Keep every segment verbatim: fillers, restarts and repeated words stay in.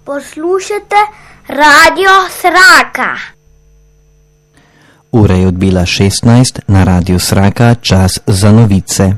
Poslušajte Radio Sraka. Ura je odbila šestnajst, na Radiu Sraka čas za novice.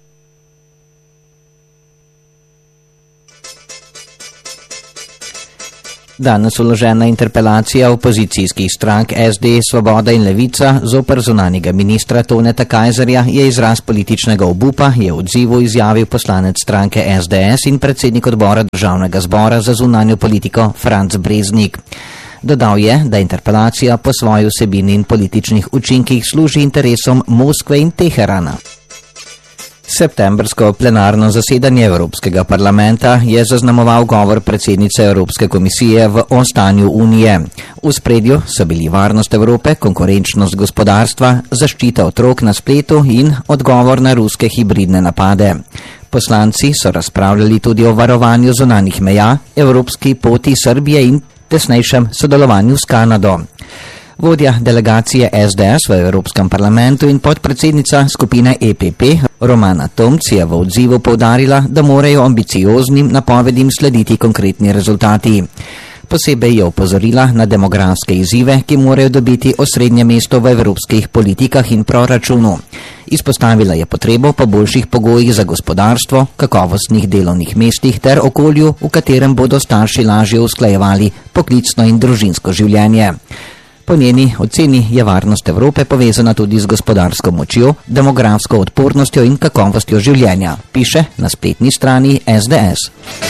Danes vložena interpelacija opozicijskih strank S D, Svoboda in Levica zoper zunanjega ministra Toneta Kajzerja je izraz političnega obupa, je v odzivu izjavil poslanec stranke S D S in predsednik odbora Državnega zbora za zunanjo politiko Franc Breznik. Dodal je, da interpelacija po svoji vsebini in političnih učinkih služi interesom Moskve in Teherana. Septembrsko plenarno zasedanje Evropskega parlamenta je zaznamoval govor predsednice Evropske komisije v o stanju Unije. V spredju so bili varnost Evrope, konkurenčnost gospodarstva, zaščita otrok na spletu in odgovor na ruske hibridne napade. Poslanci so razpravljali tudi o varovanju zunanjih meja, evropski poti Srbije in tesnejšem sodelovanju s Kanado. Vodja delegacije S D S v Evropskem parlamentu in podpredsednica skupine E P P Romana Tomc je v odzivu poudarila, da morajo ambicioznim napovedim slediti konkretni rezultati. Posebej je opozorila na demografske izzive, ki morajo dobiti osrednje mesto v evropskih politikah in proračunu. Izpostavila je potrebo po boljših pogojih za gospodarstvo, kakovostnih delovnih mestih ter okolju, v katerem bodo starši lažje usklajevali poklicno in družinsko življenje. Po njeni oceni je varnost Evrope povezana tudi z gospodarsko močjo, demografsko odpornostjo in kakovostjo življenja, piše na spletni strani S D S.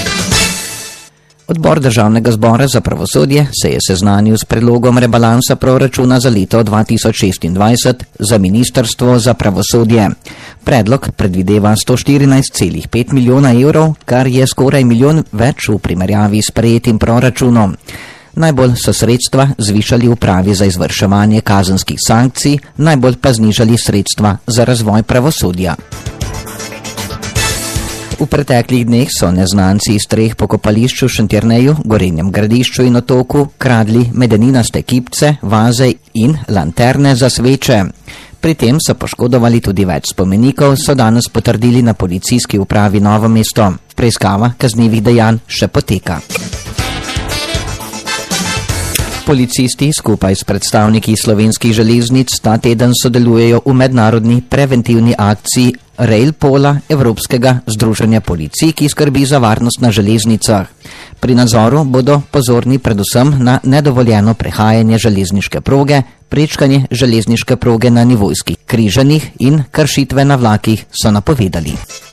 Odbor Državnega zbora za pravosodje se je seznanil s predlogom rebalansa proračuna za leto dva tisoč šestindvajset za Ministrstvo za pravosodje. Predlog predvideva sto štirinajst celih pet milijona evrov, kar je skoraj milijon več v primerjavi s prejetim proračunom. Najbolj so sredstva zvišali upravi za izvrševanje kazenskih sankcij, najbolj pa znižali sredstva za razvoj pravosodja. V preteklih dneh so neznanci iz treh pokopališč v Šentjerneju, Gorenjem Gradišču in Otoku kradli medeninaste kipce, vaze in lanterne za sveče. Pri tem so poškodovali tudi več spomenikov, so danes potrdili na policijski upravi Novo mesto. Preiskava kaznivih dejanj še poteka. Policisti skupaj s predstavniki slovenskih železnic ta teden sodelujejo v mednarodni preventivni akciji Rail Pola Evropskega združenja policij, ki skrbi za varnost na železnicah. Pri nadzoru bodo pozorni predvsem na nedovoljeno prehajanje železniške proge, prečkanje železniške proge na nivojskih križanjih in kršitve na vlakih, so napovedali.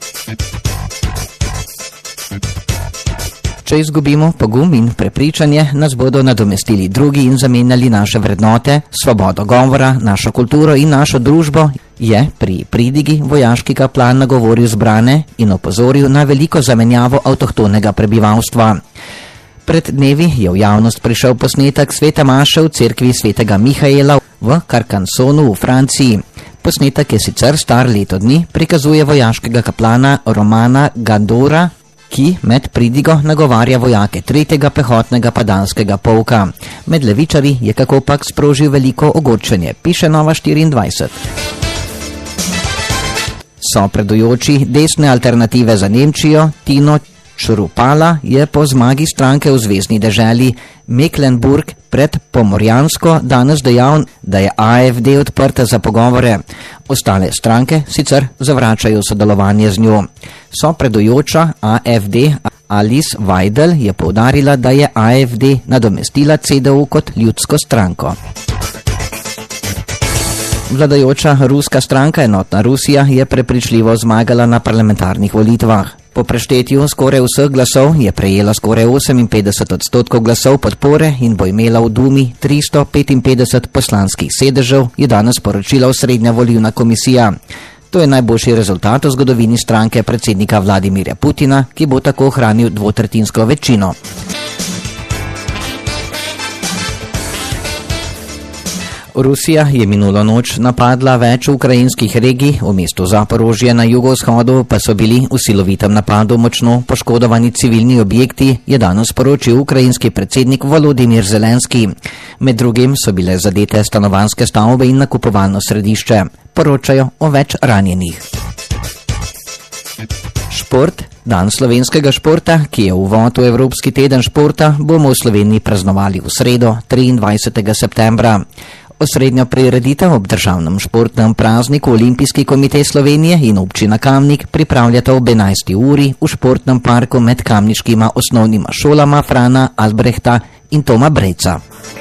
Če izgubimo pogum in prepričanje, nas bodo nadomestili drugi in zamenjali naše vrednote, svobodo govora, našo kulturo in našo družbo, je pri pridigi vojaški kaplan nagovoril zbrane in opozoril na veliko zamenjavo avtohtonega prebivalstva. Pred dnevi je v javnost prišel posnetek svete maše v cerkvi svetega Mihaela v Carcassonnu v Franciji. Posnetek je sicer star leto dni, prikazuje vojaškega kaplana Romana Gandora, ki med pridigo nagovarja vojake tretjega pehotnega padalskega polka. Med levičari je kakopak sprožil veliko ogorčenje, piše Nova štiriindvajset. Sopredujoči desne alternative za Nemčijo, Tino Črupala, je po zmagi stranke v zvezni deželi Mecklenburg pred Pomorjansko danes dejal, da je A F D odprta za pogovore. Ostale stranke sicer zavračajo sodelovanje z njo. Sopredujoča A F D Alice Weidel je poudarila, da je A F D nadomestila C D U kot ljudsko stranko. Vladajoča ruska stranka Enotna Rusija je prepričljivo zmagala na parlamentarnih volitvah. Po preštetju skoraj vseh glasov je prejela skoraj oseminpetdeset odstotkov glasov podpore in bo imela v Dumi tristo petinpetdeset poslanskih sedežev, je danes poročila osrednja volilna komisija. To je najboljši rezultat v zgodovini stranke predsednika Vladimirja Putina, ki bo tako ohranil dvotretjinsko večino. Rusija je minulo noč napadla več ukrajinskih regij, v mestu Zaporožje na jugovzhodu pa so bili v silovitem napadu močno poškodovani civilni objekti, je danes sporočil ukrajinski predsednik Volodimir Zelenski. Med drugim so bile zadete stanovanjske stavbe in nakupovalno središče. Poročajo o več ranjenih. Šport, dan slovenskega športa, ki je uvod v Evropski teden športa, bomo v Sloveniji praznovali v sredo, triindvajsetega septembra. Osrednjo prireditev ob državnem športnem prazniku Olimpijski komite Slovenije in občina Kamnik pripravljata ob enajsti uri v športnem parku med kamniškima osnovnima šolama Frana Albrehta in Toma Brejca.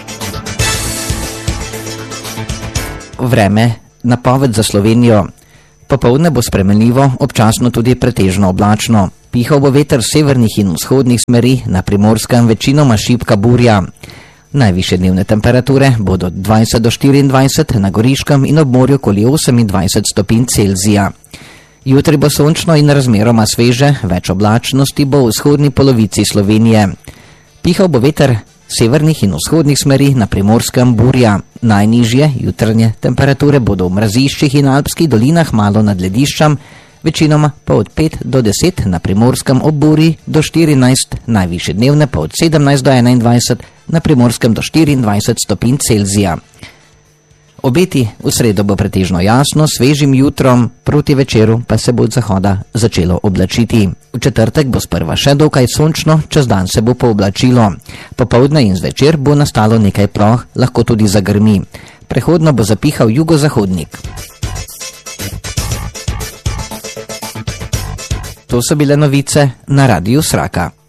Vreme, napoved za Slovenijo. Popoldne bo spremenljivo, občasno tudi pretežno oblačno. Pihal bo veter severnih in vzhodnih smeri, na Primorskem večinoma šibka burja. Najvišje dnevne temperature bodo dvajset do štiriindvajset, na Goriškem in ob morju okoli osemindvajset stopinj Celzija. Jutri bo sončno in razmeroma sveže, več oblačnosti bo v vzhodni polovici Slovenije. Pihal bo veter severnih in vzhodnih smeri, na Primorskem burja. Najnižje jutranje temperature bodo v mraziščih in alpskih dolinah malo nad lediščem, večinoma pa od pet do deset, na Primorskem ob burji do štirinajst, najvišje dnevne pa od sedemnajst do enaindvajset, na Primorskem do štiriindvajset stopinj Celzija. Obeti v sredo bo pretežno jasno, svežim jutrom, proti večeru pa se bo od zahoda začelo oblačiti. V četrtek bo sprva še dokaj sončno, čez dan se bo pooblačilo. Popoldne in zvečer bo nastalo nekaj ploh, lahko tudi zagrmi. Prehodno bo zapihal jugozahodnik. To so bile novice na Radiu Sraka.